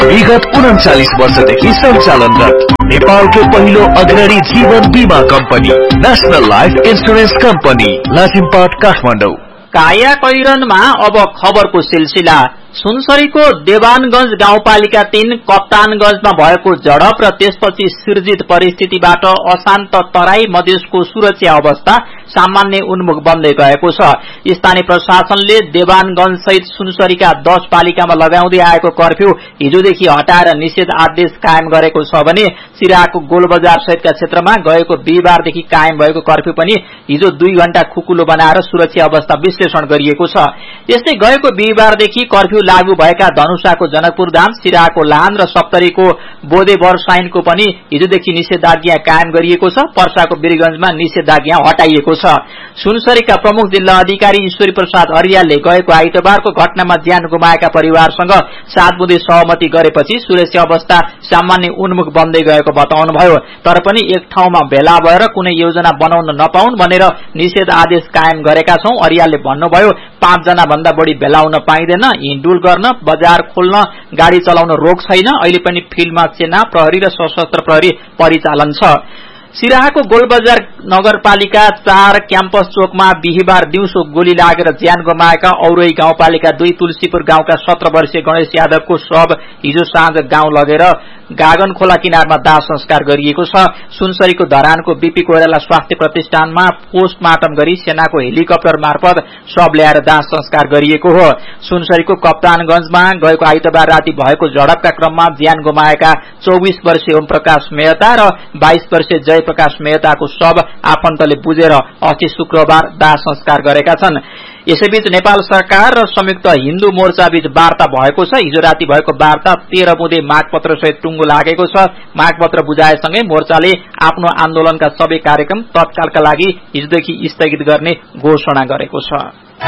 विगत 39 वर्षदेखि सञ्चालनरत नेपालको पहिलो अग्रणी जीवन बीमा company national life insurance company Lazimpat Kathmandu. काया कैरनमा अब खबरको सिलसिला। सुनसरीको देवानगंज गाउँपालिका 3 कप्तानगंजमा भएको झडप र त्यसपछि सिर्जित परिस्थितिबाट अशान्त तराई मधेसको सुरक्षा अवस्था सामान्य उन्मुख बन्दै गएको छ। स्थानीय प्रशासनले देवानगंज सहित सुनसरीका 10 पालिकामा लगाउँदै आएको कर्फ्यू हिजोदेखि हटाएर निषेध आदेश कायम गरेको छ भने सिराहाको गोलबजार सहितका क्षेत्रमा गएको बिहिबारदेखि कायम भएको कर्फ्यू पनि हिजो 2 घण्टा खुकुलो बनाएर सुरक्षा अवस्था विश्लेषण गरिएको छ। यस्तै गएको बिहिबारदेखि कर्फ्यू लागू भएका धनुषाको जनकपुरधाम, सिराहाको लान र सप्तरीको बोधे बरसाइनको पनि हिजोदेखि निषेधाज्ञा कायम गरिएको छ। पर्साको वीरगंजमा निषेधाज्ञा हटाइएको छ। सुनसरीका प्रमुख जिल्ला अधिकारी ईश्वरी प्रसाद अर्यालले गएको आइतबारको घटनामा ज्यान गुमाएका परिवारसँग 7 बुँदे सहमति गरेपछि सुरक्षा अवस्था सामान्य उन्मुख बन्दै गएको बताउनुभयो। तर पनि एक ठाउँमा भेला भएर कुनै योजना बनाउन नपाउन् भनेर निषेध आदेश कायम गरेका छौं। अर्यालले भन्नुभयो, 5 जना भन्दा बढी भेला हुन पाइँदैन, हिँडुल गर्न, बजार खोल्न, गाड़ी चलाउन रोक छैन। अहिले पनि फिल्डमा सेना, प्रहरी र सशस्त्र प्रहरी परिचालन छ। सिराहाको गोलबजार नगरपालिका 4 क्याम्पस चोकमा बिहिबार दिउँसो गोली लागेर ज्यान गुमाएका औरई गाउँपालिका 2 तुलसीपुर गाउँका 17 वर्षीय गणेश यादवको शव हिजो साँझ गाउँ लगेर गागन खोला किनारमा दाह संस्कार गरिएको छ। सुनसरीको धरानको बीपी कोइराला स्वास्थ्य प्रतिष्ठानमा पोस्टमार्टम गरी सेनाको हेलिकप्टर मार्फत शव ल्याएर दाह संस्कार गरिएको हो। सुनसरीको कप्तानगंजमा गएको आइतबार राति भएको झडपका क्रममा ज्यान गुमाएका 24 वर्षीय ओम प्रकाश मेहता र 22 वर्षीय जय प्रकाश मेहताको शव आफन्तले बुझेर अस्ति शुक्रबार दाह संस्कार गरेका छन्। यसैबीच नेपाल सरकार र संयुक्त हिन्दू मोर्चा बीच वार्ता भएको छ। हिजो राति भएको वार्ता 13 बुँदे मागपत्र सहित टुङ्गो लागेको छ। मागपत्र बुझाएसँगै मोर्चाले आफ्नो आन्दोलनका सबै कार्यक्रम तत्कालका लागि हिजोदेखि स्थगित गर्ने घोषणा गरेको छ।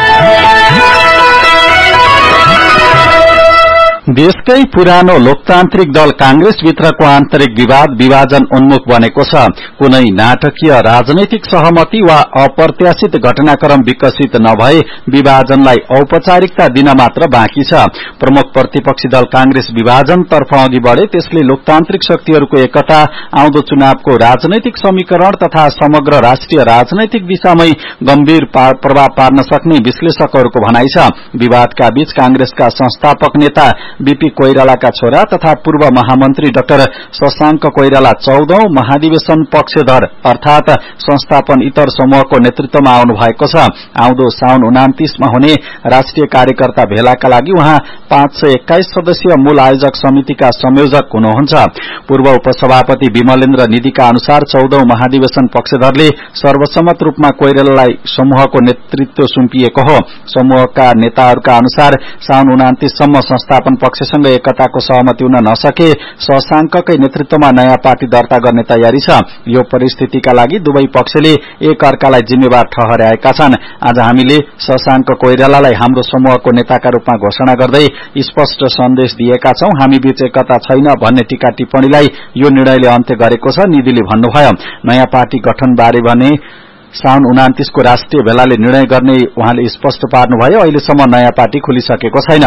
देशकै पुरानो लोकतान्त्रिक दल कांग्रेस भित्रको आन्तरिक विवाद विभाजन उन्मुख बनेको छ। कुनै नाटकीय राजनैतिक सहमति वा अप्रत्याशित घटनाक्रम विकसित नभए विभाजनलाई औपचारिकता दिन मात्र बाँकी छ। प्रमुख प्रतिपक्षी दल कांग्रेस विभाजन तर्फ अघि बढे त्यसले लोकतान्त्रिक शक्तिहरूको एकता आउँदो चुनावको राजनैतिक समीकरण तथा समग्र राष्ट्रिय राजनैतिक दिशामै गम्भीर प्रभाव पार्न सक्ने विश्लेषकहरूको भनाइ छ। विवादका बीच कांग्रेसका संस्थापक नेता बीपी कोइरालाका छोरा तथा पूर्व महामन्त्री डाक्टर शशांक कोइराला 14औं महाधिवेशन पक्षधर अर्थात संस्थापन इतर समूहको नेतृत्वमा आउनु भएको छ। आउँदो साउन 29 मा हुने राष्ट्रिय कार्यकर्ता भेलाका लागि उहाँ 521 सदस्यीय मूल आयोजक समितिका संयोजक हुनुहुन्छ। पूर्व उपसभापति विमलेन्द्र निधिका अनुसार 14औं महाधिवेशन पक्षधरले सर्वसम्मत रूपमा कोइरालालाई समूहको नेतृत्व सुम्पिएको हो। समूहका नेताहरूका अनुसार साउन 29 सम्म संस्थापन पक्षसँग एकताको सहमति हुन नसके शशांककै नेतृत्वमा नयाँ पार्टी दर्ता गर्ने तयारी छ। यो परिस्थितिका लागि दुवै पक्षले एक अर्कालाई जिम्मेवार ठहर्याएका छन्। आज हामीले शशांक कोइरालालाई हाम्रो समूहको नेताका रूपमा घोषणा गर्दै स्पष्ट सन्देश दिएका छौं। हामी बीच एकता छैन भन्ने टीका टिप्पणीलाई यो निर्णयले अन्त्य गरेको छ। निधिले भन्नुभयो, नयाँ पार्टी गठन बारे भने साउन 29 को राष्ट्रिय भेलाले निर्णय गर्ने उहाँले स्पष्ट पार्नुभयो। अहिलेसम्म नयाँ पार्टी खुलिसकेको छैन।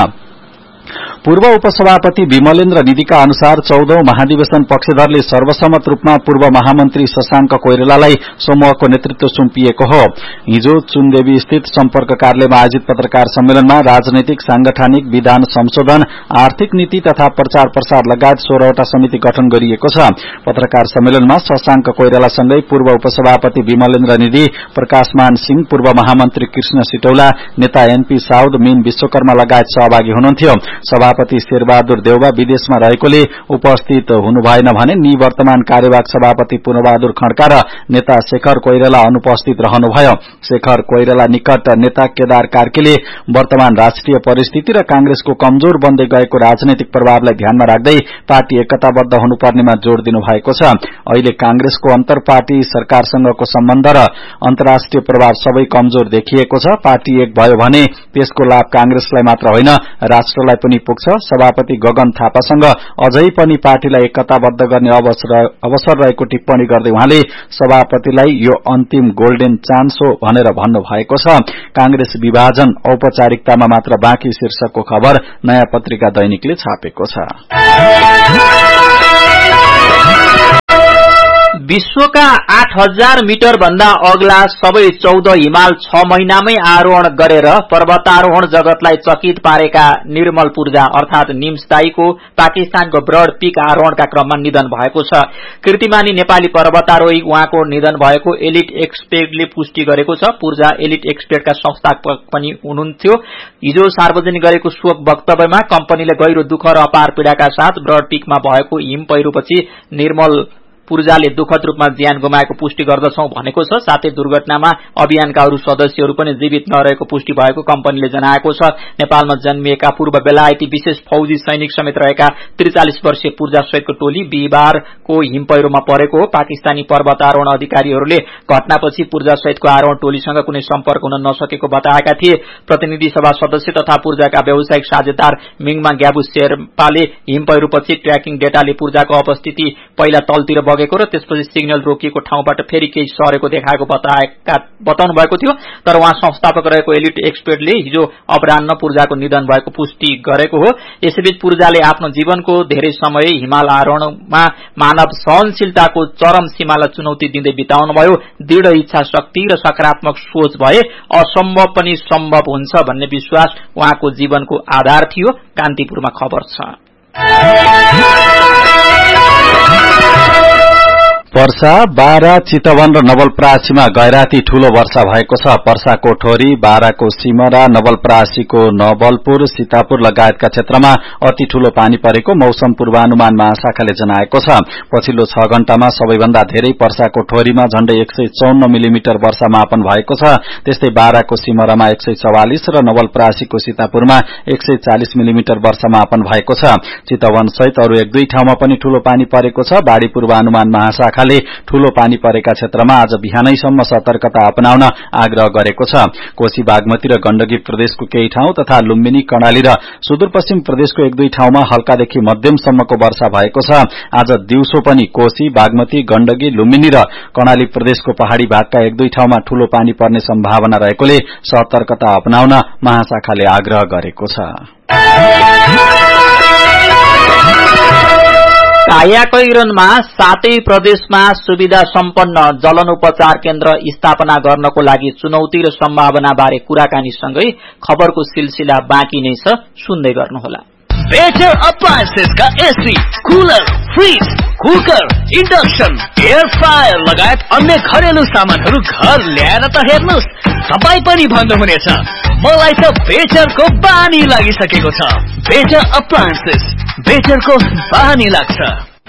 पूर्व उपसभापति विमलेन्द्र निधिका अनुसार 14औं महाधिवेशन पक्षधरले सर्वसम्मत रूपमा पूर्व महामन्त्री शशांक कोइरालालाई समूहको नेतृत्व सुम्पिएको हो। हिजो चुनदेवी स्थित सम्पर्क कार्यालयमा आयोजित पत्रकार सम्मेलनमा राजनैतिक, सांगठनिक, विधान संशोधन, आर्थिक नीति तथा प्रचार प्रसार लगायत 16वटा समिति गठन गरिएको छ। पत्रकार सम्मेलनमा शशांक कोइरालासँगै पूर्व उपसभापति विमलेन्द्र निधि, प्रकाशमान सिंह, पूर्व महामन्त्री कृष्ण सिटौला, नेता एनपी साउद, मीन विश्वकर्मा लगायत सहभागी हुनुहुन्थ्यो। सभापति शेरबहादुर देउवा विदेशमा रहेकोले उपस्थित हुनुभएन भने निवर्तमान कार्यवाहक सभापति पूर्णबहादुर खड्का र नेता शेखर कोइराला अनुपस्थित रहनुभयो। शेखर कोइराला निकट नेता केदार कार्कीले वर्तमान राष्ट्रिय परिस्थिति र कांग्रेसको कमजोर बन्दै गएको राजनैतिक प्रभावलाई ध्यानमा राख्दै पार्टी एकताबद्ध हुनुपर्नेमा जोड़ दिनु भएको छ। अहिले कांग्रेसको अन्तर पार्टी सरकारसँगको सम्बन्ध र अन्तर्राष्ट्रिय प्रभाव सबै कमजोर देखिएको छ। पार्टी एक भयो भने त्यसको लाभ कांग्रेसलाई मात्र होइन राष्ट्रलाई पनि पुग्छ छ। सभापति गगन थापासँग अझै पनि पार्टीलाई एकताबद्ध गर्ने अवसर रहेको टिप्पणी गर्दै उहाँले सभापतिलाई यो अन्तिम गोल्डन चान्स हो भनेर भन्नु भएको छ। कांग्रेस विभाजन औपचारिकतामा मात्र बाँकी शीर्षकको खबर नयाँ पत्रिका दैनिकले छापेको छ। विश्वका 8000 मिटर भन्दा अग्ला सबै 14 हिमाल 6 महिनामै आरोहण गरेर पर्वतारोहण जगतलाई चकित पारेका निर्मल पूर्जा अर्थात निम्स दाईको पाकिस्तानको ब्रड पीक आरोहणका क्रममा निधन भएको छ। कीर्तिमानी नेपाली पर्वतारोही उहाँको निधन भएको एलिट एक्सपर्टले पुष्टि गरेको छ। पूर्जा एलिट एक्सपर्टका संस्थापक पनि हुनुहुन्थ्यो। हिजो सार्वजनिक गरेको शोक वक्तव्यमा कम्पनीले गहिरो दुःख र अपार पीड़ाका साथ ब्रड पीकमा भएको हिम पहिरोपछि निर्मल पूर्जाले दुःखद रूपमा ज्यान गुमाएको पुष्टि गर्दछौं भनेको छ। साथै दुर्घटनामा अभियानका अरू सदस्यहरू पनि जीवित नरहेको पुष्टि भएको कम्पनीले जनाएको छ। नेपालमा जन्मिएका पूर्व बेलायती विशेष फौजी सैनिक समेत रहेका 43 वर्षीय पूर्जा सहितको टोली बिहीबारको हिम पहिरोमा परेको हो। पाकिस्तानी पर्वतारोहण अधिकारीहरूले घटनापछि पूर्जा सहितको आरोहण टोलीसँग कुनै सम्पर्क हुन नसकेको बताएका थिए। प्रतिनिधि सभा सदस्य तथा पूर्जाका व्यावसायिक साझेदार मिङमा ग्याबु शेर्पाले हिम पहिरोपछि ट्र्याकिङ डेटाले पूर्जाको उपस्थिति पहिला तलतिर बगेको र त्यसपछि सिग्नल रोकिएको ठाउँबाट फेरि केही सरेको देखाएको बताउनु भएको थियो। तर उहाँ संस्थापक रहेको एलिट एक्सपर्टले हिजो अपराह्न पूर्जाको निधन भएको पुष्टि गरेको हो। यसैबीच पूर्जाले आफ्नो जीवनको धेरै समय हिमाल आरोहणमा मानव सहनशीलताको चरम सीमालाई चुनौती दिँदै बिताउनुभयो। दृढ़ इच्छा शक्ति र सकारात्मक सोच भए असम्भव पनि सम्भव हुन्छ भन्ने विश्वास उहाँको जीवनको आधार थियो। कान्तिपुरमा खबर छ। पर्सा, बारा, चितवन र नवलपरासीमा गैराती ठूलो वर्षा भएको छ। पर्साको ठोरी, बाराको सिमरा, नवलपरासीको नवलपुर, सीतापुर लगायतका क्षेत्रमा अति ठूलो पानी परेको मौसम पूर्वानुमान महाशाखाले जनाएको छ। पछिल्लो 6 घण्टामा सबैभन्दा धेरै पर्साको ठोरीमा झण्डै 154 मिलिमिटर वर्षा मापन भएको छ। त्यस्तै बाराको सिमरामा 144 र नवलपरासीको सीतापुरमा 140 मिलिमिटर वर्षा मापन भएको छ। चितवन सहित अरू 1-2 ठाउँमा पनि ठूलो पानी परेको छ। बाढ़ी पूर्वानुमान महाशाखा ठूलो पानी परेका क्षेत्रमा आज बिहानैसम्म सतर्कता अपनाउन आग्रह गरेको छ। कोशी, बागमती र गण्डकी प्रदेशको केही ठाउँ तथा लुम्बिनी, कर्णाली र सुदूरपश्चिम प्रदेशको 1-2 ठाउँमा हल्कादेखि मध्यमसम्मको वर्षा भएको छ। आज दिउँसो पनि कोशी, बागमती, गण्डकी, लुम्बिनी र कर्णाली प्रदेशको पहाड़ी भागका 1-2 ठाउँमा ठूलो पानी पर्ने सम्भावना रहेकोले सतर्कता अपनाउन महाशाखाले आग्रह गरेको छ। कायाकैरनमा 7 प्रदेशमा सुविधा सम्पन्न जलनोपचार केन्द्र स्थापना गर्नको लागि चुनौती र सम्भावना बारे कुराकानीसँगै खबरको सिलसिला बाँकी नै छ। सुन्दै गर्नुहोला। बेटर अप्लायन्सेस का AC, cooler, fridge, cooker, induction, air fryer लगायत अन्य घरेलु सामानहरू घर ल्याएर त हेर्नुस्, तपाई पनि भन्नुहुनेछ मलाई त बेटरको बानी लागिसकेको छ। बेटर अप्लायन्सेस, बेटरको बानी लाग्छ।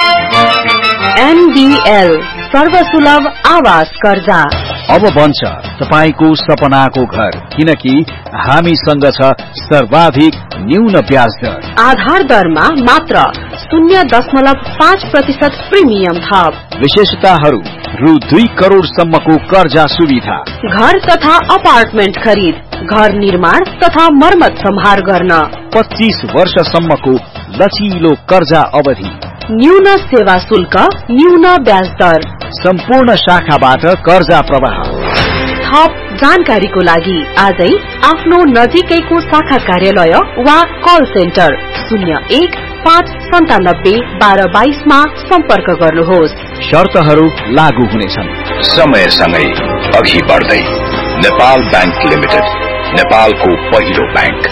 एनडीएल सर्वसुलभ आवास कर्जा अब बन्छ तपाईको सपनाको घर, किनकि हामीसँग छ सर्वाधिक न्यून ब्याज दर। आधार दरमा मात्र 0.5% प्रिमियम थप। विशेषताहरू रु 2 करोड़ सम्मको कर्जा सुविधा। घर तथा अपार्टमेन्ट खरिद, घर निर्माण तथा मर्मत सम्हार गर्न 25 वर्षसम्मको लचिलो कर्जा अवधि। न्यून सेवा शुल्क, न्यून ब्याज दर। सम्पूर्ण शाखाबाट कर्जा प्रवाह। थप जानकारीको लागि आजै आफ्नो नजिकैको शाखा कार्यालय वा कल सेन्टर 01-597-1222 मा सम्पर्क गर्नुहोस्। शर्तहरू लागू हुनेछन्। समयसँगै अघि बढ्दै नेपाल बैंक लिमिटेड, नेपालको पहिलो bank.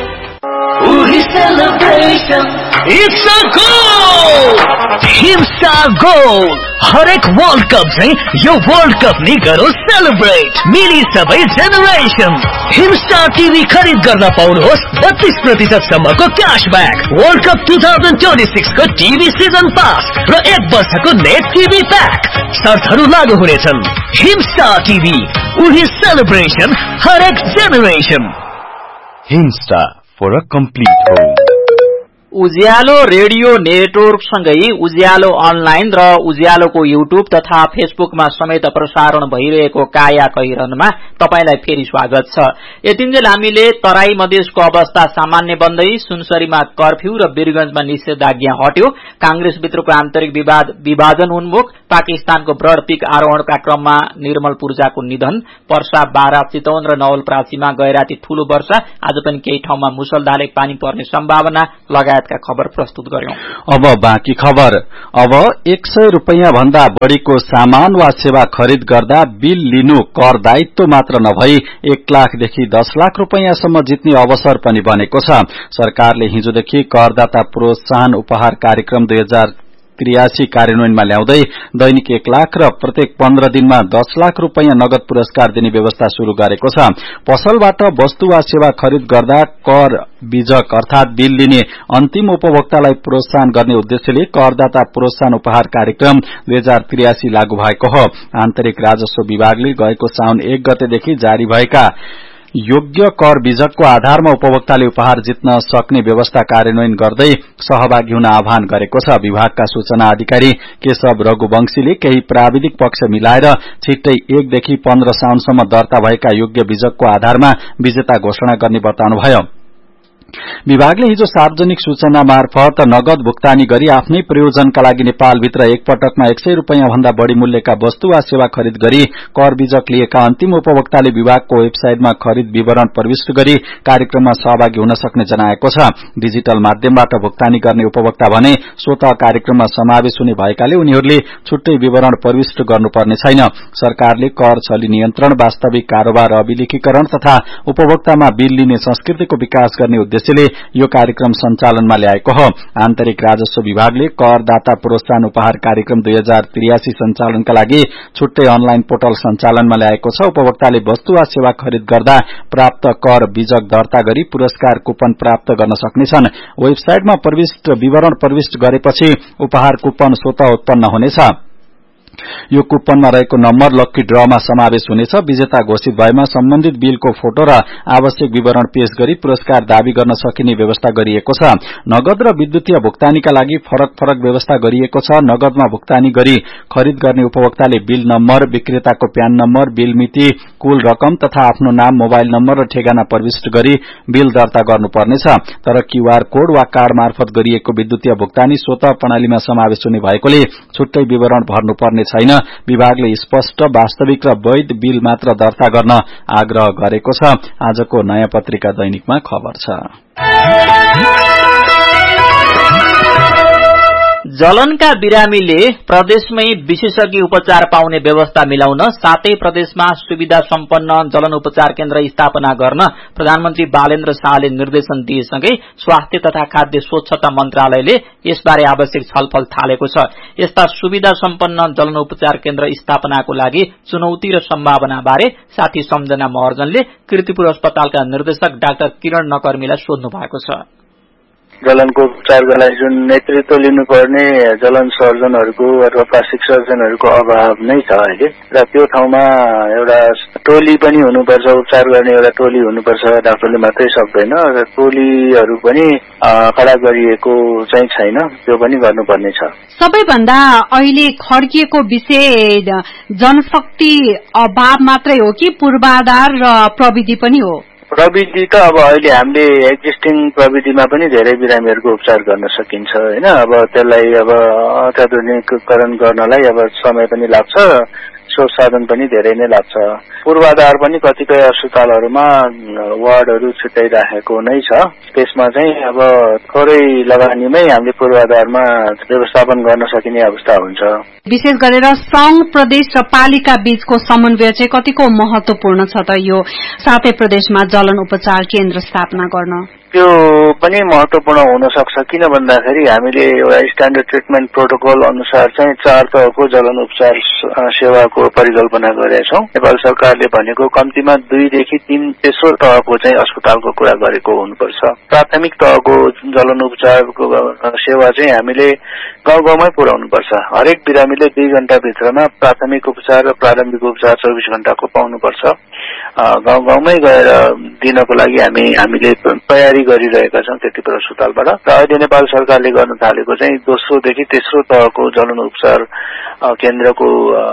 It's a goal! Himstar goal! हरेक वर्ल्ड कप चाहिँ यो वर्ल्ड कप नि गरौँ सेलिब्रेट। मिली सबै जेनेरेसन। हिमस्टार टिभी खरिद गर्न पाउनुहोस् 32% सम्मको क्याशब्याक, वर्ल्ड कप 2026 को टिभी सिजन पास र 1 वर्षको नेट टिभी प्याक। शर्तहरू लागू हुनेछन्। हिमस्टार टिभी, उही सेलिब्रेसन, हरेक generation. Himstar for a complete home. Ujyaalo radio नेटवर्कसँगै Ujyaalo online र उज्यालोको युट्युब तथा फेसबुकमा समेत प्रसारण भइरहेको काया कैरनमा तपाईलाई फेरि स्वागत छ। यतिन्जेल हामीले तराई मधेसको अवस्था सामान्य बन्दै सुनसरीमा कर्फ्यू र वीरगंजमा निषेधाज्ञा हट्यो, कांग्रेस भित्रको आन्तरिक विभाजन उन्मुख, पाकिस्तानको ब्रड पीक आरोहणका क्रममा निर्मल पूर्जाको निधन, पर्सा, बारा, चितवन र नवलपरासीमा गैराती ठूलो वर्षा, आज पनि केही ठाउँमा मुसलधारे पानी पर्ने सम्भावना लगायतका खबर प्रस्तुत गर्यौं। अब बाँकी खबर। अब 100 रुपैयाँ भन्दा बढ़ीको सामान वा सेवा खरिद गर्दा बिल लिनु कर दायित्व मात्र नभई 1 लाखदेखि 10 लाख रुपैयाँसम्म जित्ने अवसर पनि बनेको छ। सरकारले हिजोदेखि करदाता प्रोत्साहन उपहार कार्यक्रम 2083 कार्यान्वयनमा ल्याउँदै दैनिक 1 लाख र प्रत्येक 15 दिनमा 10 लाख रुपैयाँ नगद पुरस्कार दिने व्यवस्था शुरू गरेको छ। पसलबाट वस्तु वा सेवा खरिद गर्दा कर बीजक अर्थात बिल लिने अन्तिम उपभोक्तालाई प्रोत्साहन गर्ने उद्देश्यले करदाता प्रोत्साहन उपहार कार्यक्रम 2083 लागू भएको हो। आन्तरिक राजस्व विभागले गएको साउन 1 गतेदेखि जारी भएका योग्य कर बीजकको आधारमा उपभोक्ताले उपहार जित्न सक्ने व्यवस्था कार्यान्वयन गर्दै सहभागी हुन आह्वान गरेको छ। विभागका सूचना अधिकारी केशव रघुवंशीले केही प्राविधिक पक्ष मिलाएर छिट्टै 1 देखि 15 साउनसम्म दर्ता भएका योग्य बीजकको आधारमा विजेता घोषणा गर्ने बताउनुभयो। विभागले हिजो सार्वजनिक सूचना मार्फत नगद भुक्तानी गरी आफ्नै प्रयोजनका लागि नेपालभित्र एक पटकमा 100 रुपैयाँ भन्दा बढ़ी मूल्यका वस्तु वा सेवा खरिद गरी कर बीजक लिएका अन्तिम उपभोक्ताले विभागको वेबसाइटमा खरिद विवरण प्रविष्ट गरी कार्यक्रममा सहभागी हुन सक्ने जनाएको छ। डिजिटल माध्यमबाट भुक्तानी गर्ने उपभोक्ता भने स्वतः कार्यक्रममा समावेश हुने भएकाले उनीहरूले छुट्टै विवरण प्रविष्ट गर्नुपर्ने छैन। सरकारले कर छली नियन्त्रण, वास्तविक कारोबार अभिलेखीकरण तथा उपभोक्तामा बिल लिने संस्कृतिको विकास गर्ने उद्देश्यले यो कार्यक्रम सञ्चालनमा ल्याएको हो। आन्तरिक राजस्व विभागले करदाता प्रोत्साहन उपहार कार्यक्रम 2083 सञ्चालनका लागि छुट्टै अनलाइन पोर्टल सञ्चालनमा ल्याएको छ। उपभोक्ताले वस्तु वा सेवा खरिद गर्दा प्राप्त कर बीजक दर्ता गरी पुरस्कार कुपन प्राप्त गर्न सक्नेछन्। वेबसाइटमा प्रविष्ट विवरण प्रविष्ट गरेपछि उपहार कुपन स्वतः उत्पन्न हुनेछ। यो कुपनमा रहेको नम्बर लक्की ड्रमा समावेश हुनेछ। विजेता घोषित भएमा सम्बन्धित बिलको फोटो र आवश्यक विवरण पेश गरी पुरस्कार दावी गर्न सकिने व्यवस्था गरिएको छ। नगद र विद्युतीय भुक्तानीका लागि फरक फरक व्यवस्था गरिएको छ। नगदमा भुक्तानी गरी खरिद गर्ने उपभोक्ताले bill number, विक्रेताको PAN number, bill मिति, कुल रकम तथा आफ्नो नाम, मोबाइल नम्बर र ठेगाना प्रविष्ट गरी बिल दर्ता गर्नुपर्नेछ। तर क्यूआर कोड वा कार्ड मार्फत गरिएको विद्युतीय भुक्तानी स्वतः प्रणालीमा समावेश हुने भएकोले छुट्टै विवरण भर्नुपर्ने छैन। विभागले स्पष्ट, वास्तविक र वैध बिल मात्र दर्ता गर्न आग्रह गरेको छ। आजको नयाँ पत्रिका दैनिकमा खबर छ। जलनका बिरामीले प्रदेशमै विशेषज्ञ उपचार पाउने व्यवस्था मिलाउन सातै प्रदेशमा सुविधा सम्पन्न जलन उपचार केन्द्र स्थापना गर्न प्रधानमन्त्री बालेन्द्र शाहले निर्देशन दिएसँगै स्वास्थ्य तथा खाद्य स्वच्छता मन्त्रालयले यसबारे आवश्यक छलफल थालेको छ। यस्ता सुविधा सम्पन्न जलन उपचार केन्द्र स्थापनाको लागि चुनौती र सम्भावना बारे साथी सम्झना महर्जनले कीर्तिपुर अस्पतालका निर्देशक डाक्टर किरण नकर्मीलाई सोध्नु भएको छ। जलनको उपचारका लागि जुन नेतृत्व लिनुपर्ने जलन सर्जनहरूको अथवा प्लास्टिक सर्जनहरूको अभाव नै छ अहिले, र त्यो ठाउँमा एउटा टोली पनि हुनुपर्छ, उपचार गर्ने एउटा टोली हुनुपर्छ। डाक्टरले मात्रै सक्दैन, र टोलीहरू पनि खडा गरिएको चाहिँ छैन, त्यो पनि गर्नुपर्ने छ। सबैभन्दा अहिले खड्किएको विषय जनशक्ति अभाव मात्रै हो कि पूर्वाधार र प्रविधि पनि हो? प्रविधि त अब अहिले हामीले एक्जिस्टिङ प्रविधिमा पनि धेरै बिरामीहरूको उपचार गर्न सकिन्छ हैन। अब त्यसलाई अब अत्याधुनिकीकरण गर्नलाई अब समय पनि लाग्छ, स्रोत साधन पनि धेरै नै लाग्छ। पूर्वाधार पनि कतिपय अस्पतालहरूमा वार्डहरू छुट्याइराखेको नै छ। त्यसमा चाहिँ अब थोरै लगानीमै हामीले पूर्वाधारमा व्यवस्थापन गर्न सकिने अवस्था हुन्छ। विशेष गरेर संघ, प्रदेश र पालिका बीचको समन्वय चाहिँ कतिको महत्वपूर्ण छ त यो सातै प्रदेशमा जलन उपचार केन्द्र स्थापना गर्न? त्यो पनि महत्वपूर्ण हुन सक्छ। किन भन्दाखेरि हामीले एउटा स्ट्यान्डर्ड ट्रिटमेन्ट प्रोटोकल अनुसार चाहिँ 4 तहको जलन उपचार सेवाको परिकल्पना गरेका छौं। नेपाल सरकारले भनेको कम्तीमा 2 देखि 3 तेस्रो तहको चाहिँ अस्पतालको कुरा गरेको हुनुपर्छ। प्राथमिक तहको जलन उपचारको सेवा चाहिँ हामीले गाउँ-गाउँमै पुर्याउनुपर्छ। हरेक बिरामीले 2 घण्टा भित्रमा प्राथमिक उपचार र प्रारम्भिक उपचार 24 घण्टाको पाउनुपर्छ। गाउँ गाउँमै गएर दिनको लागि हामीले तयारी गरिरहेका छौँ त्यतिपुर अस्पतालबाट। र अहिले नेपाल सरकारले गर्न थालेको चाहिँ दोस्रोदेखि तेस्रो तहको जलन उपचार केन्द्रको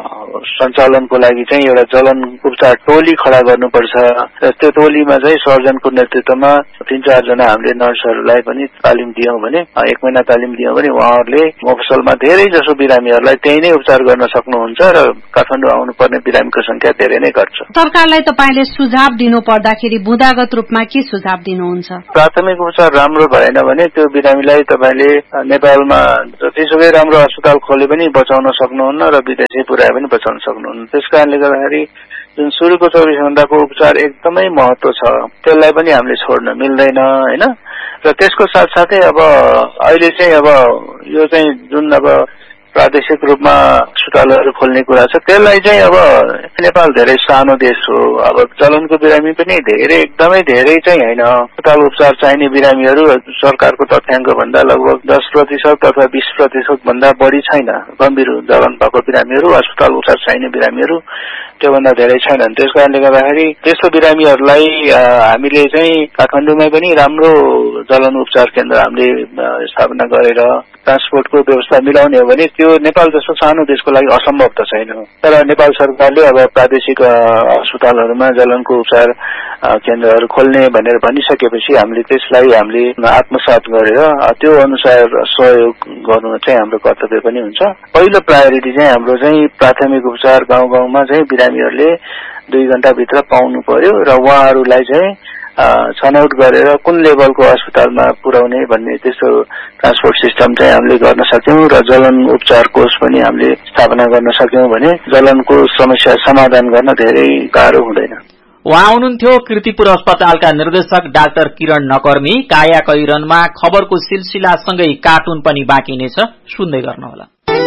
सञ्चालनको लागि चाहिँ एउटा जलन उपचार टोली खडा गर्नुपर्छ र त्यो टोलीमा चाहिँ सर्जनको नेतृत्वमा 3-4 जना हामीले नर्सहरूलाई पनि तालिम दियौं भने 1 महिना तालिम दियौं भने उहाँहरूले मफसलमा धेरै जसो बिरामीहरूलाई त्यही नै उपचार गर्न सक्नुहुन्छ र काठमाडौँ आउनुपर्ने बिरामीको संख्या धेरै नै घट्छ। सरकारलाई तपाईले सुझाव दिनु पर्दाखेरि बुँदागत रूपमा के सुझाव दिनुहुन्छ? प्राथमिक उपचार राम्रो भएन भने त्यो बिरामीलाई तपाईले नेपालमा जतिसुकै राम्रो अस्पताल खोले पनि बचाउन सक्नुहुन्न र विदेशी पुर्याए पनि बचाउन सक्नुहुन्न। त्यसकारणले गर्दाखेरि जुन सुरुको 24 घण्टाको उपचार एकदमै महत्व छ त्यसलाई पनि हामीले छोड्न मिल्दैन हैन। र त्यसको साथसाथै अब अहिले चाहिँ अब यो चाहिँ जुन अब प्रादेशिक रूपमा अस्पतालहरू खोल्ने कुरा छ त्यसलाई चाहिँ अब नेपाल धेरै सानो देश हो। अब जलनको बिरामी पनि एकदमै धेरै चाहिँ हैन। अस्पताल उपचार चाहिने बिरामीहरू सरकारको तथ्याङ्क भन्दा लगभग 10% अथवा 20% भन्दा बढी छैन। गम्भीर जलन भएको बिरामीहरू अस्पताल उपचार चाहिने बिरामीहरू त्योभन्दा धेरै छैनन्। त्यसकारणले गर्दाखेरि त्यस्तो बिरामीहरूलाई हामीले चाहिँ काठमाडौँमै पनि राम्रो जलन उपचार केन्द्र हामीले स्थापना गरेर ट्रान्सपोर्टको व्यवस्था मिलाउने हो भने त्यो नेपाल जस्तो सानो देशको लागि असम्भव त छैन। तर नेपाल सरकारले अब प्रादेशिक अस्पतालहरूमा जलनको उपचार केन्द्रहरू खोल्ने भनेर भनिसकेपछि हामीले आत्मसात गरेर त्यो अनुसार सहयोग गर्नु चाहिँ हाम्रो कर्तव्य पनि हुन्छ। पहिलो प्रायोरिटी चाहिँ हाम्रो चाहिँ प्राथमिक उपचार गाउँ गाउँमा चाहिँ बिरामीहरूले 2 घण्टाभित्र पाउनु पर्यो र उहाँहरूलाई चाहिँ छनौट गरेर कुन लेभलको अस्पतालमा पुर्याउने भन्ने त्यस्तो ट्रान्सपोर्ट सिस्टम चाहिँ हामीले गर्न सक्यौं र जलन उपचार कोष पनि हामीले स्थापना गर्न सक्यौं भने जलनको समस्या समाधान गर्न धेरै गाह्रो हुँदैन। उहाँ हुनुहुन्थ्यो कीर्तिपुर अस्पतालका निर्देशक डाक्टर किरण नकर्मी। काया कैरनमा खबरको सिलसिलासँगै कार्टुन पनि बाँकी नै छ, सुन्दै गर्नुहोला।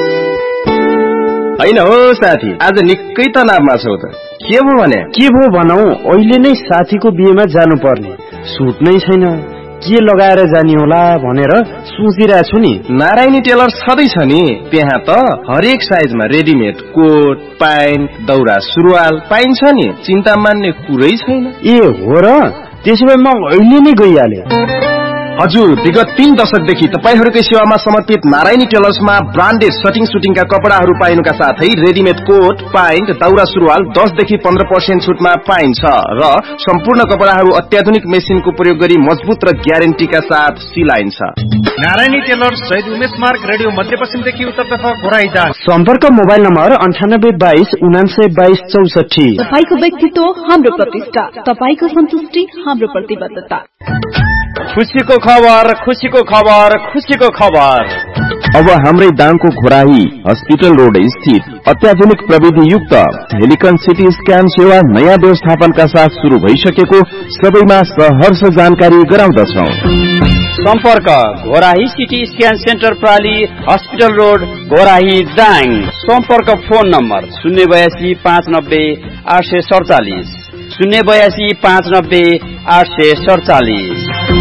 हैन हो साथी, आज निकै तनावमा छौ त। के भो भने? के भो भनौ, अहिले नै साथीको बिहेमा जानु पर्ने, सुट नै छैन, के लगाएर जाने होला भनेर सोचिरहेको छु नि। नारायणी टेलर छँदैछ नि, त्यहाँ त हरेक साइजमा रेडिमेड कोट, प्यान्ट, दौरा सुरुवाल पाइन्छ नि, चिन्ता मान्ने कुरै छैन। ए हो र, त्यसो भए म अहिले नै गइहाले। हजुर, विगत 3 दशकदेखि तपाईहरुकै सेवामा समर्पित नारायणी टेलर्समा ब्रान्डेड सुटिङका कपडाहरू पाइनुका साथै रेडिमेड कोट, प्यान्ट, दौरा सुरुवाल 10 देखि 15% छुटमा पाइन्छ र सम्पूर्ण कपडाहरू अत्याधुनिक मेसिनको प्रयोग गरी मजबुत र ग्यारेन्टीका साथ सिलाइन्छ। नारायणी टेलर्स शहीद उमेश मार्ग, रेडियो मध्यपश्चिमदेखि उत्तरतर्फ घोराइदा। सम्पर्क मोबाइल नम्बर 9822 तपाईको व्यक्तित्व हाम्रो प्रतिष्ठा, तपाईको सन्तुष्टि हाम्रो प्रतिबद्धता। खुसीको खबर, खुसीको खबर, खुसीको खबर। अब हाम्रै दाङको घोराही हस्पिटल रोड स्थित अत्याधुनिक प्रविधि युक्त हेलिकन सिटी स्क्यान सेवा नयाँ व्यवस्थापनका साथ शुरू भइसकेको सबैमा सहर्ष जानकारी गराउँदछौं। सम्पर्क Ghorahi CT scan centre प्राली, hospital road, Ghorahi, Dang. सम्पर्क फोन नम्बर 082 590 847 082 590 847।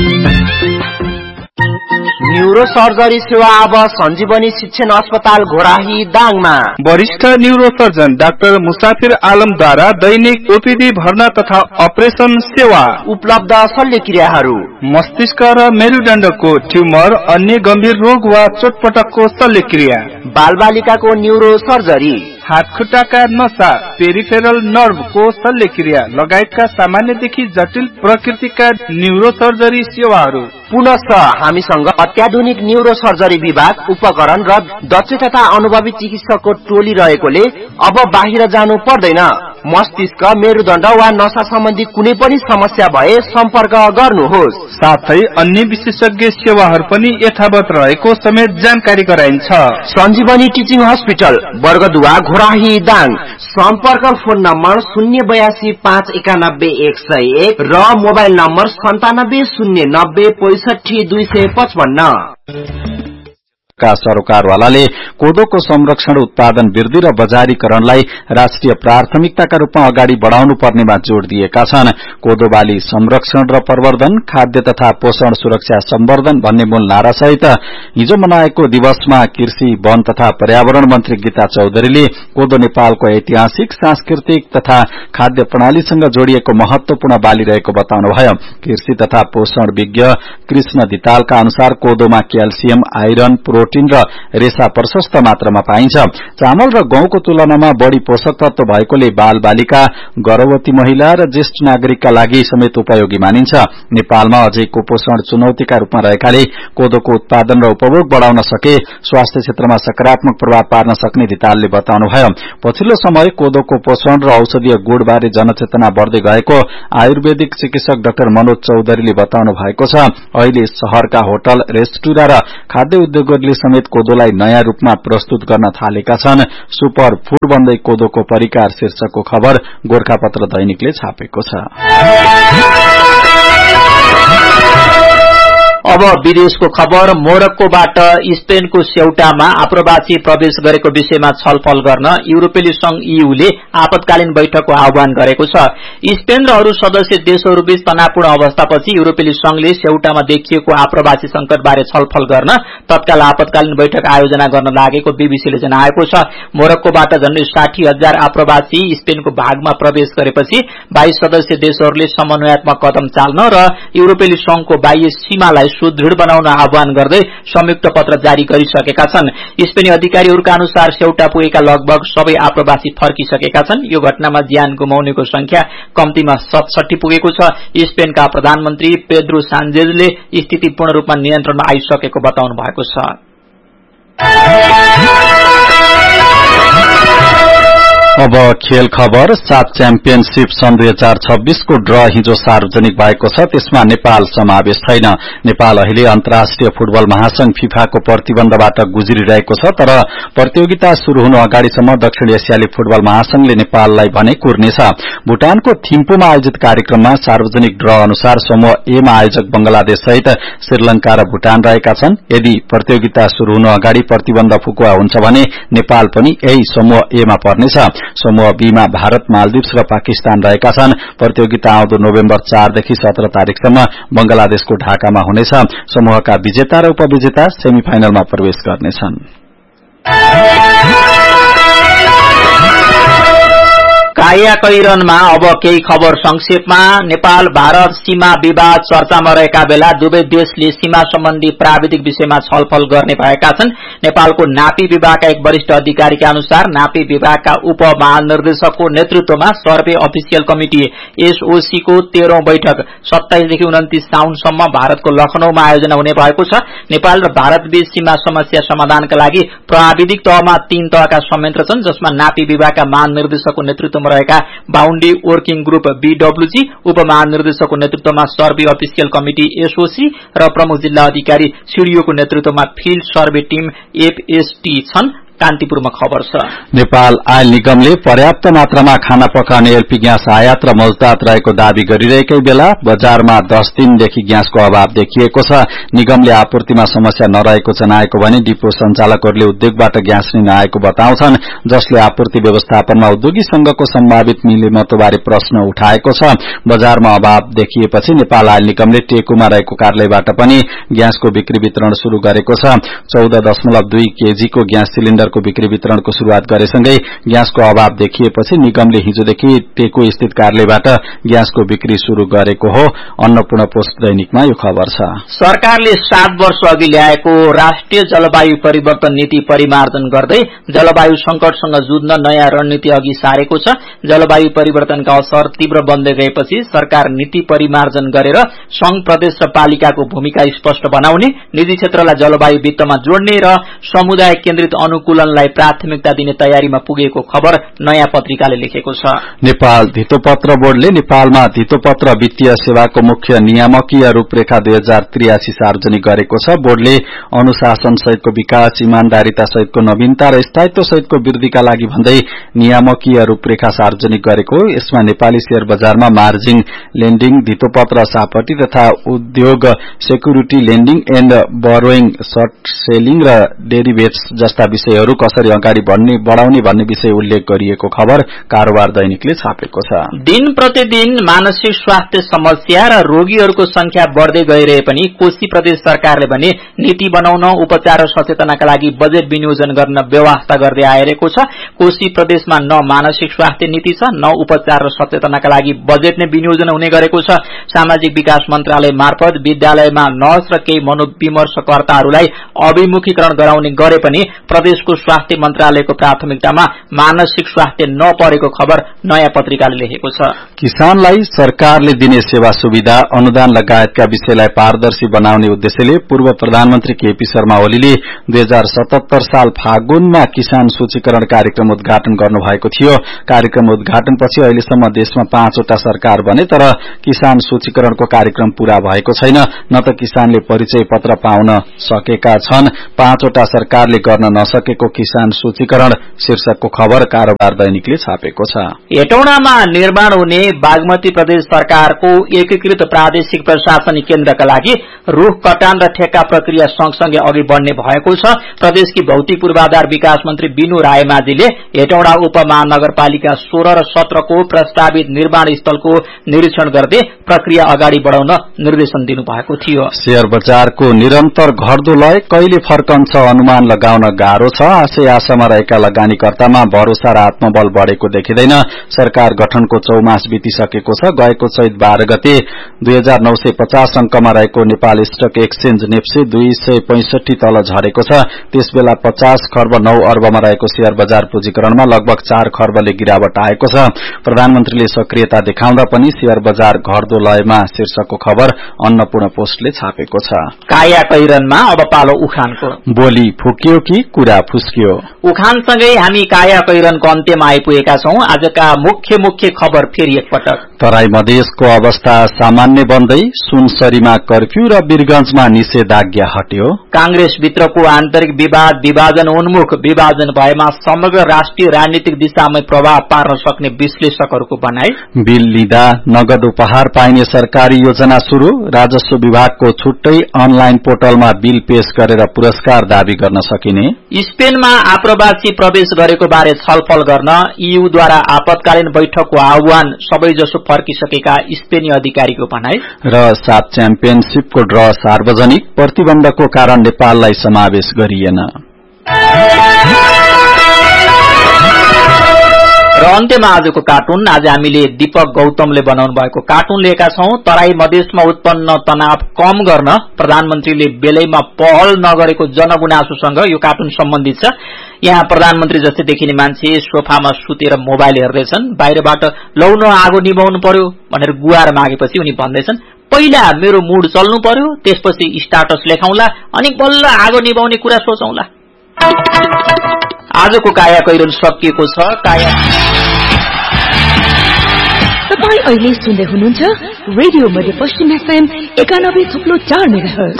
न्यूरो सर्जरी सेवा अब सञ्जीवनी शिक्षण अस्पताल घोराही, दाङमा। वरिष्ठ न्यूरो सर्जन डाक्टर मुसाफिर आलमद्वारा दैनिक ओपीडी भर्ना तथा अपरेसन सेवा उपलब्ध। शल्यक्रियाहरू मस्तिष्क र मेरुदण्डको ट्युमर, अन्य गम्भीर रोग वा चोटपटकको शल्यक्रिया, बालबालिकाको न्यूरो सर्जरी, हात खुट्टाका नसा, पेरिफेरल नर्भको शल्यक्रिया लगायतका सामान्यदेखि जटिल प्रकृतिका न्यूरो सर्जरी सेवाहरू। पुनश्च हामीसँग अत्याधुनिक न्यूरो सर्जरी विभाग, उपकरण र दक्ष तथा अनुभवी चिकित्सकको टोली रहेकोले अब बाहिर जानु पर्दैन। मस्तिष्क, मेरुदण्ड वा नसा सम्बन्धी कुनै पनि समस्या भए सम्पर्क गर्नुहोस्। साथै अन्य विशेषज्ञ सेवाहरू पनि यथावत रहेको समेत जानकारी गराइन्छ। सञ्जीवनी टिचिङ हस्पिटल, वर्गदुवा, घोराही, दाङ। सम्पर्क फोन नम्बर 082 591 101 र मोबाइल नम्बर 97 090 65 255। सरोकारवालाले कोदोको संरक्षण उत्पादन वृद्धि र बजारीकरणलाई राष्ट्रिय प्राथमिकताका रूपमा अगाडि बढ़ाउनु पर्नेमा जोड़ दिएका छन्। कोदो बाली संरक्षण र प्रवर्धन, खाद्य तथा पोषण सुरक्षा सम्वर्धन भन्ने मूल नारासहित हिजो मनाएको दिवसमा कृषि, वन तथा पर्यावरण मन्त्री गीता चौधरीले कोदो नेपालको ऐतिहासिक, सांस्कृतिक तथा खाद्य प्रणालीसँग जोडिएको महत्वपूर्ण बाली रहेको बताउनुभयो। कृषि तथा पोषण विज्ञ कृष्ण दितालका अनुसार कोदोमा क्याल्सियम, आइरन, प्रोटिन र रेसा प्रशस्त मात्रामा पाइन्छ। चामल र गहुँको तुलनामा बढ़ी पोषक तत्व भएकोले बाल बालिका, गर्भवती महिला र ज्येष्ठ नागरिकका लागि समेत उपयोगी मानिन्छ। नेपालमा अझै कुपोषण चुनौतीका रूपमा रहेकाले कोदोको उत्पादन र उपभोग बढ़ाउन सके स्वास्थ्य क्षेत्रमा सकारात्मक प्रभाव पार्न सक्ने दितालले बताउनुभयो। पछिल्लो समय कोदोको पोषण र औषधीय गुणबारे जनचेतना बढ़दै गएको आयुर्वेदिक चिकित्सक डाक्टर मनोज चौधरीले बताउनु भएको छ। अहिले शहरका होटल, रेस्टुरा र खाद्य उद्योगहरूले समेत कोदोलाई नयाँ रूपमा प्रस्तुत गर्न थालेका छन्। सुपर फूड बन्दै कोदोको परिकार शीर्षकको खबर गोरखापत्र दैनिकले छापेको छ। अब विदेशको खबर। मोरक्कोबाट स्पेनको सेउटामा आप्रवासी प्रवेश गरेको विषयमा छलफल गर्न युरोपेली संघ ईयूले आपतकालीन बैठकको आह्वान गरेको छ। स्पेन र अरू सदस्य देशहरूबीच तनावपूर्ण अवस्थापछि युरोपेली संघले सेउटामा देखिएको आप्रवासी संकटबारे छलफल गर्न तत्काल आपतकालीन बैठक आयोजना गर्न लागेको बीबीसीले जनाएको छ। मोरक्कोबाट झण्डै 60,000 आप्रवासी स्पेनको भागमा प्रवेश गरेपछि 22 सदस्य देशहरूले समन्वयात्मक कदम चाल्न र युरोपेली संघको बाह्य सीमालाई सुदृढ बनाउन आह्वान गर्दै संयुक्त पत्र जारी गरिसकेका छन्। स्पेनी अधिकारीहरूका अनुसार सेउटा पुगेका लगभग सबै आप्रवासी फर्किसकेका छन्। यो घटनामा ज्यान गुमाउनेको संख्या कम्तीमा 67 पुगेको छ। स्पेनका प्रधानमन्त्री पेद्रो सान्चेजले स्थिति पूर्ण रूपमा नियन्त्रणमा आइसकेको बताउनु भएको छ। अब खेल खबर। साफ च्याम्पियनशीप सन् 2026 को ड्र हिजो सार्वजनिक भएको छ। त्यसमा नेपाल समावेश छैन। नेपाल अहिले अन्तर्राष्ट्रिय फुटबल महासंघ फिफाको प्रतिबन्धबाट गुज्रिरहेको छ। तर प्रतियोगिता शुरू हुनु अगाडिसम्म दक्षिण एसियाली फुटबल महासंघले नेपाललाई भने कुर्नेछ। भूटानको थिम्पूमा आयोजित कार्यक्रममा सार्वजनिक ड्र अनुसार समूह ए मा आयोजक बंगलादेश सहित श्रीलंका र भूटान रहेका छन्। यदि प्रतियोगिता शुरू हुनु अगाडि प्रतिबन्ध फुकुवा हुन्छ भने नेपाल पनि यही समूह ए मा पर्नेछ। समूह बी मा भारत, मालदिप्स र पाकिस्तान रहेका छन्। प्रतियोगिता आउँदो नोभेम्बर 4 देखि 17 तारिकसम्म बंगलादेशको ढाकामा हुनेछ। समूहका विजेता र उपविजेता सेमी फाइनलमा प्रवेश गर्नेछन्। कायाकैरनमा अब केही खबर संक्षेपमा। नेपाल भारत सीमा विवाद चर्चामा रहेका बेला दुवै देशले सीमा सम्बन्धी प्राविधिक विषयमा छलफल गर्ने भएका छन्। नेपालको नापी विभागका एक वरिष्ठ अधिकारीका अनुसार नापी विभागका उप महानिर्देशकको नेतृत्वमा सर्वे अफिसियल कमिटी एसओसी को 13औं बैठक 27 देखि 29 साउनसम्म भारतको लखनऊमा आयोजना हुने भएको छ। नेपाल र भारतबीच सीमा समस्या समाधानका लागि प्राविधिक तहमा 3 तहका संयन्त्र छन्, जसमा नापी विभागका महानिर्देशकको नेतृत्वमा रहेका बाउन्ड्री वर्किङ ग्रुप बीडब्ल्यूजी, उप महानिर्देशकको नेतृत्वमा सर्वे अफिसियल कमिटी एसओसी र प्रमुख जिल्ला अधिकारी सीडीओको नेतृत्वमा फिल्ड सर्वे टीम एफएसटी छन्। कान्तिपुरमा खबर छ। नेपाल आयल निगमले पर्याप्त मात्रामा खाना पकाउने एलपी ग्यास आयात र मजदात रहेको दावी गरिरहेकै बेला बजारमा 10 दिनदेखि ग्यासको अभाव देखिएको छ। निगमले आपूर्तिमा समस्या नरहेको जनाएको भने डिपो सञ्चालकहरूले उद्योगबाट ग्यास लिन आएको बताउँछन्, जसले आपूर्ति व्यवस्थापनमा उद्योगी संघको सम्भावित मिलेमतोबारे प्रश्न उठाएको छ। बजारमा अभाव देखिएपछि नेपाल आयल निगमले टेकुमा रहेको कार्यालयबाट पनि ग्यासको बिक्री वितरण शुरू गरेको छ। 14.2 केजीको ग्यास सिलिण्डर को बिक्री वितरणको शुरूआत गरेसँगै ग्यासको अभाव देखिएपछि निगमले हिजोदेखि टेको स्थित कार्यालयबाट ग्यासको बिक्री शुरू गरेको हो। अन्नपूर्ण पोस्ट दैनिकमा यो खबर छ। सरकारले 7 वर्ष अघि ल्याएको राष्ट्रिय जलवायु परिवर्तन नीति परिमार्जन गर्दै जलवायु संकटसँग जुझ्न नयाँ रणनीति अघि सारेको छ। जलवायु परिवर्तनका असर तीव्र बन्दै गएपछि सरकार नीति परिमार्जन गरेर संघ, प्रदेश र पालिकाको भूमिका स्पष्ट बनाउने, निजी क्षेत्रलाई जलवायु वित्तमा जोड्ने र समुदाय केन्द्रित अनुकूल अनुकूलनलाई प्राथमिकता दिने तयारीमा पुगेको खबर नयाँ पत्रिकाले लेखेको छ। नेपाल धितोपत्र बोर्डले नेपालमा धितोपत्र वित्तीय सेवाको मुख्य नियामकीय रूपरेखा 2083 सार्वजनिक गरेको छ। बोर्डले अनुशासन सहितको विकास, इमानदारीता सहितको नवीनता र स्थायित्व सहितको वृद्धिका लागि भन्दै नियामकीय रूपरेखा सार्वजनिक गरेको। यसमा नेपाली शेयर बजारमा मार्जिन लेन्डिङ, धितोपत्र सापटी तथा उद्योग security lending and borrowing, short selling र डेरिभेट्स जस्ता विषयहरू कसरी अगाडि बढ़ाउने भन्ने विषय उल्लेख गरिएको खबर कारोबार दैनिकले छापेको छ। दिन प्रतिदिन मानसिक स्वास्थ्य समस्या र रोगीहरूको संख्या बढ़दै गइरहे पनि कोशी प्रदेश सरकारले भने नीति बनाउन, उपचार र सचेतनाका लागि बजेट विनियोजन गर्न व्यवस्था गर्दै आइरहेको छ। कोशी प्रदेशमा न मानसिक स्वास्थ्य नीति छ, न उपचार र सचेतनाका लागि बजेट नै विनियोजन हुने गरेको छ। सामाजिक विकास मन्त्रालय मार्फत विद्यालयमा नर्स र केही मनोविमर्शकर्ताहरूलाई अभिमुखीकरण गराउने गरे पनि प्रदेशको स्वास्थ्य मन्त्रालयको प्राथमिकतामा मानसिक स्वास्थ्य नपरेको खबर नयाँ पत्रिकाले लेखेको छ। किसानलाई सरकारले दिने सेवा सुविधा, अनुदान लगायतका विषयलाई पारदर्शी बनाउने उद्देश्यले पूर्व प्रधानमन्त्री केपी शर्मा ओलीले 2077 साल फागुनमा किसान सूचीकरण कार्यक्रम उद्घाटन गर्नुभएको थियो। कार्यक्रम उद्घाटनपछि अहिलेसम्म देशमा 5 वटा सरकार बने, तर किसान सूचीकरणको कार्यक्रम पूरा भएको छैन, न त किसानले परिचय पत्र पाउन सकेका छन्। 5 वटा सरकारले गर्न नसकेको किसान सूचीकरण शीर्षकको खबर कारोबार दैनिकले छापेको छ। हेटौडामा निर्माण हुने बागमती प्रदेश सरकारको एकीकृत प्रादेशिक प्रशासनिक केन्द्रका लागि रूख कटान र ठेक्का प्रक्रिया सँगसँगै अघि बढ़ने भएको छ। प्रदेशकी भौतिक पूर्वाधार विकास मन्त्री बिनु रायमाझीले हेटौडा उपमहानगरपालिका 16 र 17 को प्रस्तावित निर्माण स्थलको निरीक्षण गर्दै प्रक्रिया अगाडि बढ़ाउन निर्देशन दिनुभएको थियो। शेयर बजारको निरन्तर घट्दो लय कहिले फर्कन्छ अनुमान लगाउन गाह्रो छ। आशामा रहेका लगानीकर्तामा भरोसा र आत्मबल बढ़ेको देखिँदैन। सरकार गठनको 4 मास बितिसकेको छ। गएको चैत 12 गते 2950 अंकमा रहेको नेपाल स्टक एक्सचेन्ज नेप्से 265 तल झरेको छ। त्यसबेला 50 खर्ब 9 अर्बमा रहेको शेयर बजार पुँजीकरणमा लगभग 4 खर्बले गिरावट आएको छ। प्रधानमन्त्रीले सक्रियता देखाउँदा पनि शेयर बजार घट्दो लयमा शीर्षकको खबर अन्नपूर्ण पोस्टले छापेको छ। काया कैरनमा अब पालो उखानको। बोली फुक्यो कि कुरा फुस्कियो। उखानसँगै हामी काया कैरनको अन्त्यमा आइपुगेका छौं। आजका मुख्य खबर फेरि एकपटक। तराई मधेसको अवस्था सामान्य बन्दै सुनसरीमा कर्फ्यू र वीरगंजमा निषेधाज्ञा हट्यो। कांग्रेस भित्रको आन्तरिक विवाद विभाजन उन्मुख विभाजन भएमा समग्र राष्ट्रिय राजनीतिक दिशामै प्रभाव पार्न सक्ने विश्लेषकहरूको भनाई। बिल लिँदा नगद उपहार पाइने सरकारी योजना शुरू। राजस्व विभागको छुट्टै अनलाइन पोर्टलमा बिल पेश गरेर पुरस्कार दावी गर्न सकिने। स्पेनमा आप्रवासी प्रवेश गरेको बारे छलफल गर्न ईयूद्वारा आपतकालीन बैठकको आह्वान, सबैजसो फर्किसकेका स्पेनी अधिकारीको भनाई। र साफ च्याम्पियनशीपको ड्र सार्वजनिक, प्रतिबन्धको कारण नेपाललाई समावेश गरिएन। र अन्त्यमा आजको कार्टुन। आज हामीले दीपक गौतमले बनाउनु भएको कार्टुन लिएका छौं। तराई मधेसमा उत्पन्न तनाव कम गर्न प्रधानमन्त्रीले बेलैमा पहल नगरेको जनगुनासोसँग यो कार्टुन सम्बन्धित छ। यहाँ प्रधानमन्त्री जस्तै देखिने मान्छे सोफामा सुतेर मोबाइल हेर्दैछन्। बाहिरबाट लौ न आगो निभाउनु पर्यो भनेर गुहार मागेपछि उनी भन्दैछन्, पहिला मेरो मुड चल्नु पर्यो, त्यसपछि स्टाटस लेखाउँला, अनि बल्ल आगो निभाउने कुरा सोचौंला। आजको काया कैरन सकिएको छ। तपाई अहिले सुन्दै हुनुहुन्छ रेडियो मध्यपश्चिम एफएम 91.4 मेगाहर्ज।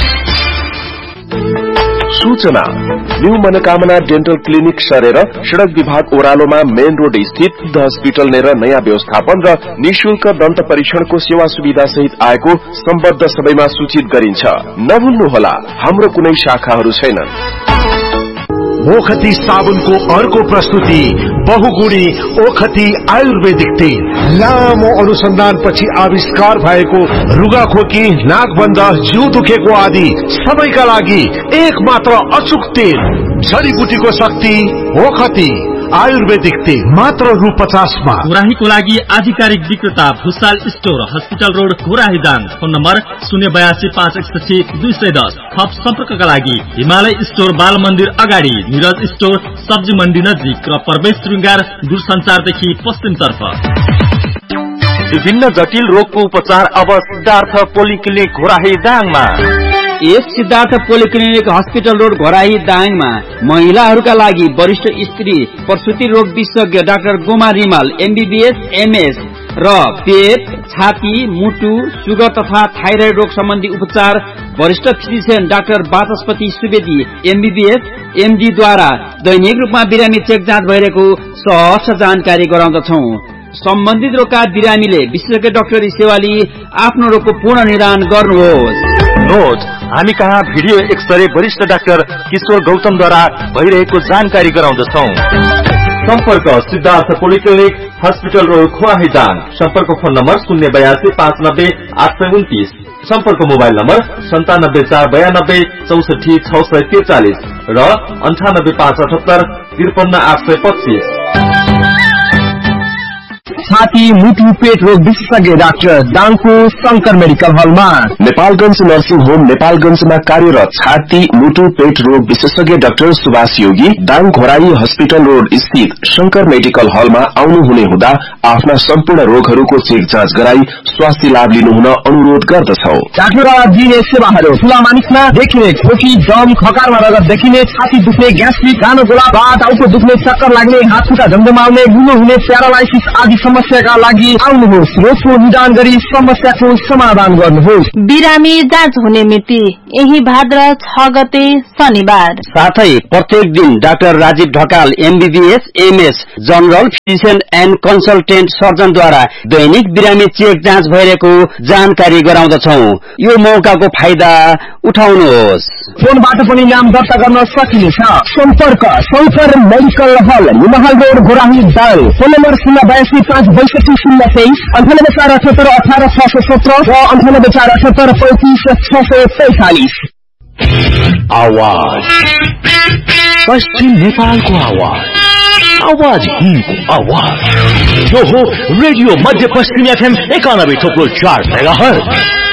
सूचना न्यू मनोकामना डेन्टल क्लिनिक सरेर सड़क विभाग ओह्रालोमा मेन रोड स्थित हस्पिटल नेर नयाँ व्यवस्थापन र निशुल्क दन्त परीक्षणको सेवा सुविधा सहित आएको सम्बद्ध सबैमा सूचित गरिन्छ। नभुल्नुहोला, हाम्रो कुनै शाखाहरू छैनन्। ओखती साबुनको अर्को प्रस्तुति बहुगुणी ओखती आयुर्वेदिक तेल। लामो अनुसन्धानपछि आविष्कार भएको रुगाखोकी, नाकबन्ध, जिउ दुखेको आदि सबैका लागि एक मात्र अचूक तेल। जडीबुटीको शक्ति ओखती आयुर्वेदिक तेल मात्र रु 50 मा। घोराहीको लागि आधिकारिक विक्रेता Bhusal store, hospital road, Ghorahi Dang. Phone number 082 561 210। थप सम्पर्कका लागि हिमालय स्टोर, बाल मन्दिर अगाडि, निरज स्टोर, सब्जी मण्डी नजिक र प्रवेश श्रृंगार दूरसञ्चारदेखि पश्चिमतर्फ। विभिन्न जटिल रोगको उपचार अब Siddhartha polyclinic Ghorahi दाङमा। S Siddhartha polyclinic hospital road Ghorahi दाङमा महिलाहरूका लागि वरिष्ठ स्त्री प्रसूति रोग विशेषज्ञ doctor Goma Rimal MBBS MS र पेट, छाती, मुटु, सुगर तथा थाइराइड रोग सम्बन्धी उपचार वरिष्ठ फिजिशियन डाक्टर वाचस्पति सुवेदी MBBS MD द्वारा दैनिक रूपमा बिरामी चेक जाँच भइरहेको सहर्ष जानकारी गराउँदछौं। सम्बन्धित रोगका बिरामीले विशेषज्ञ डाक्टरी सेवा लिई आफ्नो रोगको पूर्ण निदान गर्नुहोस्। नोट, हामी कहाँ भिडियो एक्सरे वरिष्ठ डाक्टर किशोर गौतमद्वारा भइरहेको जानकारी गराउँदछौं। सम्पर्क सिद्धार्थ पोलिक्लिनिक हस्पिटल रोड खोराहीदाङ। सम्पर्क फोन नम्बर 082 590 829। सम्पर्क मोबाइल नम्बर 97 492 64 643 र 98 578 53 825। छाती, मुटु, पेट रोग विशेषज्ञ डाक्टर दाङको शंकर मेडिकल हलमा। नेपालगंज नर्सिङ होम नेपालगंजमा कार्यरत छाती, मुटु, पेट रोग विशेषज्ञ डाक्टर सुभाष योगी दाङ घोराही हस्पिटल रोड स्थित शंकर मेडिकल हलमा आउनुहुने हुँदा आफ्ना सम्पूर्ण रोगहरूको चेक जाँच गराई स्वास्थ्य लाभ लिनुहुन अनुरोध गर्दछौ। डाक्टरद्वारा दिइने सेवाहरू ठूला मानिसमा देखिने खोकी, दम, खकारमा रगत देखिने, छाती दुख्ने, ग्यास्ट्रिक, कानो गोला, टाउको दुख्ने, चक्कर लाग्ने, हात खुट्टा झमझमाउने, गुनो हुने, प्यारालाइसिस आदि समस्याका लागि आउनुहोस्। रोगको निदान गरी समस्याको समाधान गर्नुहोस्। बिरामी जाँच हुने मिति यही भाद्र 6 गते शनिबार। साथै प्रत्येक दिन doctor Rajiv Dhakal MBBS MS general physician and consultant सर्जनद्वारा दैनिक बिरामी चेक जाँच भइरहेको जानकारी गराउँदछौ। यो मौकाको फाइदा उठाउनुहोस्। फोनबाट पनि नाम दर्ता गर्न सकिनेछ। सम्पर्क शंकर मेडिकल हल, निमहाल road, Ghorahi Dang. Phone number 082 562 023, 98 478 18 617 र 98 478 35 645। आवाज पश्चिम नेपालको आवाज, आवाज हिन्दको आवाज। यो हो रेडियो मध्य पश्चिम FM 91.4 मेगाहर्ज।